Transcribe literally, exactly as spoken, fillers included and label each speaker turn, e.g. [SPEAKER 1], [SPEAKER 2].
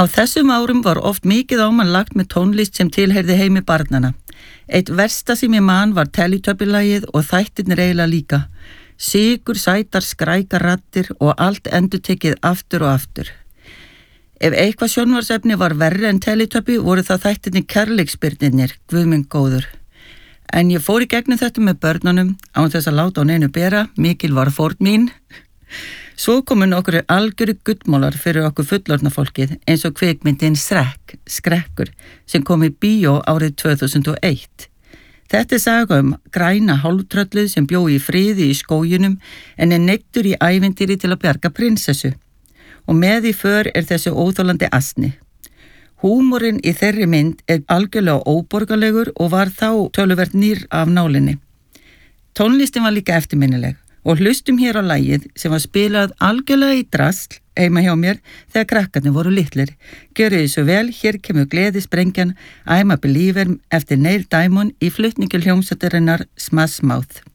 [SPEAKER 1] Á þessum árum var oft mikið ámann lagt með tónlist sem tilheyrði heimi barnana. Eitt versta sem ég man var Teletubby-lagið og þættirnir eiginlega líka. Sigur, sætar, skrækar raddir og allt endurtekið aftur og aftur. Ef eitthvað sjónvarpsefni var verri en Teletubby voru það þættirnir kærleiksbirnirnir, guð minn góður. En ég fór í gegnum þetta með börnunum án þess að láta á neinu bera, mikil var fórn mín. Svo komu nokkur algjöru gullmólar fyrir okkur fullorðna fólkið eins og kvikmyndin Shrek, Skrekkur, sem kom í bíó árið tvö þúsund og eitt. Þetta er saga um græna hálftröllið sem bjó í friði í skóginum en er neyddur í ævintýri til að bjarga prinsessu. Og með í för er þessi óþolandi asni. Húmorinn í þeirri mynd er algjörlega óborgarlegur og var þá töluvert nýr af nálinni. Tónlistin var líka eftirminnileg. Og hlustum hér á lagið sem var spilað algjörlega í drasl heima hjá mér þegar krakkarnir voru litlir. Gjörið svo vel, hér kemur gleðisprengjan I'm a Believer eftir Neil Diamond í flutningi hljómsveitarinnar Smash Mouth.